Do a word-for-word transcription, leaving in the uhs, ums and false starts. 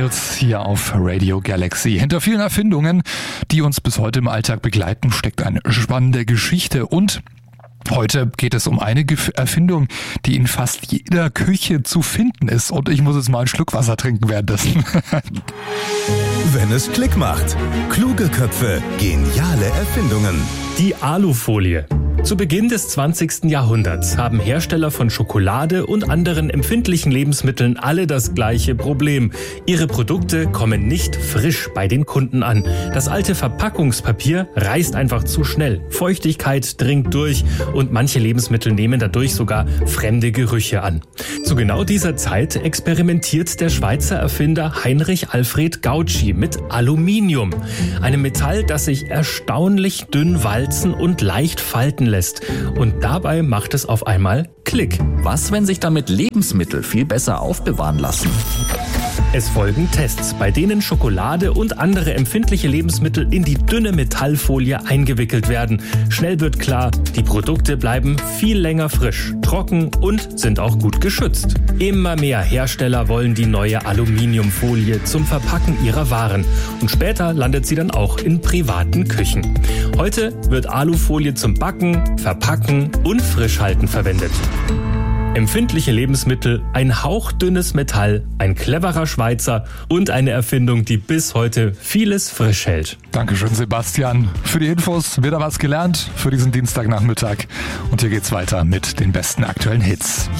Miles hier auf Radio Galaxy. Hinter vielen Erfindungen, die uns bis heute im Alltag begleiten, steckt eine spannende Geschichte. Und heute geht es um eine Erfindung, die in fast jeder Küche zu finden ist. Und ich muss jetzt mal einen Schluck Wasser trinken währenddessen. Wenn es Klick macht. Kluge Köpfe, geniale Erfindungen. Die Alufolie. Zu Beginn des zwanzigsten Jahrhunderts haben Hersteller von Schokolade und anderen empfindlichen Lebensmitteln alle das gleiche Problem. Ihre Produkte kommen nicht frisch bei den Kunden an. Das alte Verpackungspapier reißt einfach zu schnell. Feuchtigkeit dringt durch und manche Lebensmittel nehmen dadurch sogar fremde Gerüche an. Zu genau dieser Zeit experimentiert der Schweizer Erfinder Heinrich Alfred Gautschi mit Aluminium. Einem Metall, das sich erstaunlich dünn walzen und leicht falten lässt. Und dabei macht es auf einmal Klick. Was, wenn sich damit Lebensmittel viel besser aufbewahren lassen? Es folgen Tests, bei denen Schokolade und andere empfindliche Lebensmittel in die dünne Metallfolie eingewickelt werden. Schnell wird klar, die Produkte bleiben viel länger frisch, trocken und sind auch gut geschützt. Immer mehr Hersteller wollen die neue Aluminiumfolie zum Verpacken ihrer Waren. Und später landet sie dann auch in privaten Küchen. Heute wird Alufolie zum Backen, Verpacken und Frischhalten verwendet. Empfindliche Lebensmittel, ein hauchdünnes Metall, ein cleverer Schweizer und eine Erfindung, die bis heute vieles frisch hält. Dankeschön, Sebastian. Für die Infos wieder was gelernt für diesen Dienstagnachmittag. Und hier geht's weiter mit den besten aktuellen Hits.